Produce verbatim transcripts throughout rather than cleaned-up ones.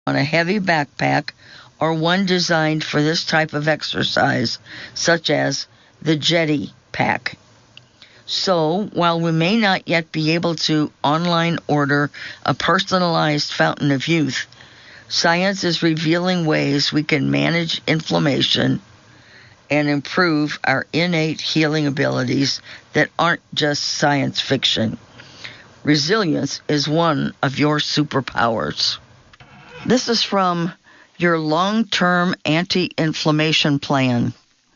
on a heavy backpack or one designed for this type of exercise, such as the Jetty Pack. So, while we may not yet be able to online order a personalized fountain of youth, science is revealing ways we can manage inflammation and improve our innate healing abilities that aren't just science fiction. Resilience is one of your superpowers. This is from your long-term anti-inflammation plan.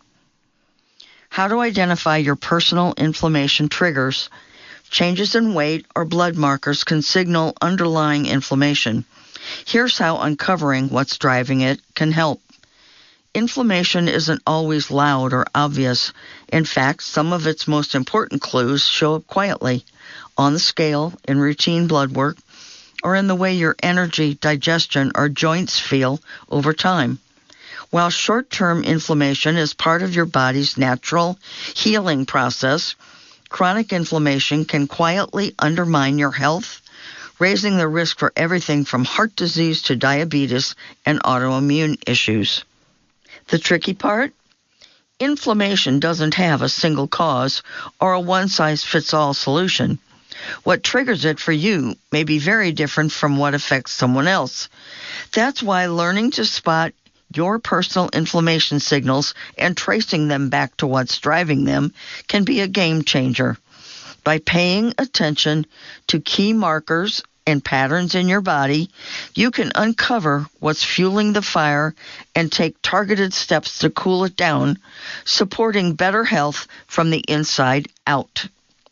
How to identify your personal inflammation triggers. Changes in weight or blood markers can signal underlying inflammation. Here's how uncovering what's driving it can help. Inflammation isn't always loud or obvious. In fact, some of its most important clues show up quietly, on the scale, in routine blood work, or in the way your energy, digestion, or joints feel over time. While short-term inflammation is part of your body's natural healing process, chronic inflammation can quietly undermine your health, raising the risk for everything from heart disease to diabetes and autoimmune issues. The tricky part? Inflammation doesn't have a single cause or a one-size-fits-all solution. What triggers it for you may be very different from what affects someone else. That's why learning to spot your personal inflammation signals and tracing them back to what's driving them can be a game changer. By paying attention to key markers and patterns in your body, you can uncover what's fueling the fire and take targeted steps to cool it down, supporting better health from the inside out.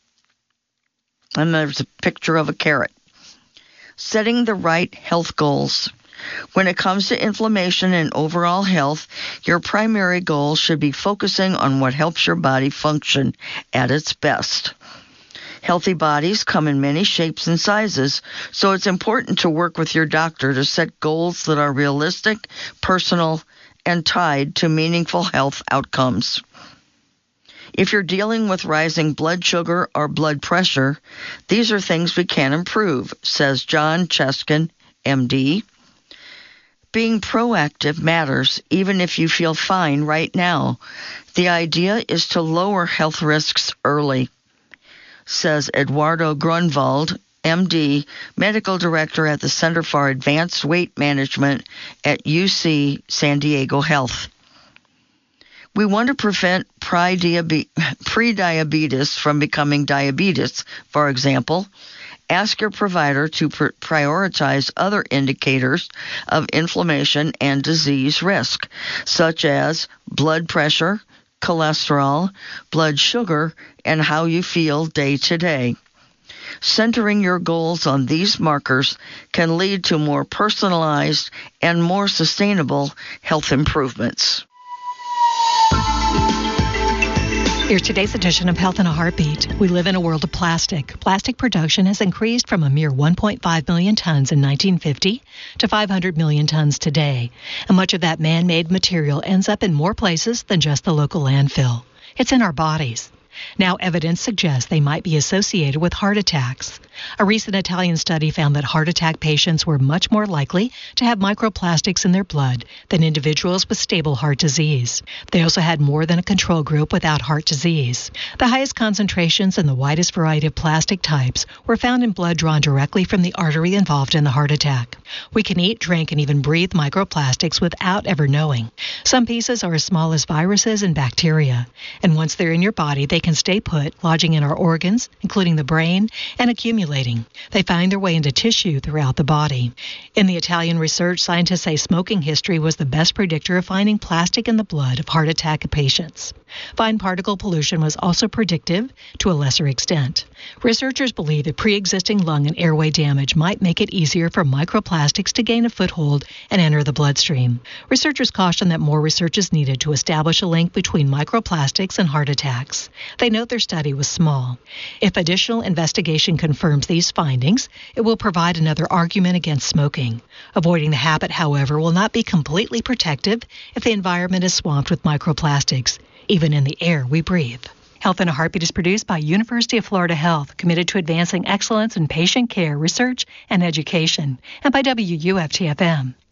And there's a picture of a carrot. Setting the right health goals. When it comes to inflammation and overall health, your primary goal should be focusing on what helps your body function at its best. Healthy bodies come in many shapes and sizes, so it's important to work with your doctor to set goals that are realistic, personal, and tied to meaningful health outcomes. If you're dealing with rising blood sugar or blood pressure, these are things we can improve, says John Cheskin, M D. Being proactive matters, even if you feel fine right now. The idea is to lower health risks early, says Eduardo Grunwald, M D, Medical Director at the Center for Advanced Weight Management at U C San Diego Health. We want to prevent pre-diabetes from becoming diabetes. For example, ask your provider to pr- prioritize other indicators of inflammation and disease risk, such as blood pressure, cholesterol, blood sugar, and how you feel day to day. Centering your goals on these markers can lead to more personalized and more sustainable health improvements. Here's today's edition of Health in a Heartbeat. We live in a world of plastic. Plastic production has increased from a mere one point five million tons in nineteen fifty to five hundred million tons today. And much of that man-made material ends up in more places than just the local landfill. It's in our bodies. Now evidence suggests they might be associated with heart attacks. A recent Italian study found that heart attack patients were much more likely to have microplastics in their blood than individuals with stable heart disease. They also had more than a control group without heart disease. The highest concentrations and the widest variety of plastic types were found in blood drawn directly from the artery involved in the heart attack. We can eat, drink, and even breathe microplastics without ever knowing. Some pieces are as small as viruses and bacteria, and once they're in your body, they can stay put, lodging in our organs, including the brain, and accumulating. They find their way into tissue throughout the body. In the Italian research, scientists say smoking history was the best predictor of finding plastic in the blood of heart attack patients. Fine particle pollution was also predictive to a lesser extent. Researchers believe that pre-existing lung and airway damage might make it easier for microplastics to gain a foothold and enter the bloodstream. Researchers caution that more research is needed to establish a link between microplastics and heart attacks. They note their study was small. If additional investigation confirms these findings, it will provide another argument against smoking. Avoiding the habit, however, will not be completely protective if the environment is swamped with microplastics, even in the air we breathe. Health in a Heartbeat is produced by University of Florida Health, committed to advancing excellence in patient care, research, and education, and by W U F T F M.